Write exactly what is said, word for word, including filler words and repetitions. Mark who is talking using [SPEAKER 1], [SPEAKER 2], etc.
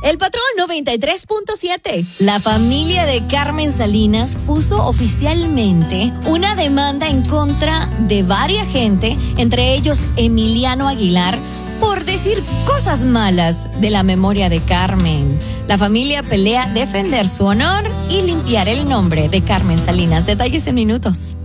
[SPEAKER 1] El Patrón noventa y tres punto siete.
[SPEAKER 2] La familia de Carmen Salinas puso oficialmente una demanda en contra de varias gente, entre ellos Emiliano Aguilar, por decir cosas malas de la memoria de Carmen. La familia pelea defender su honor y limpiar el nombre de Carmen Salinas. Detalles en minutos.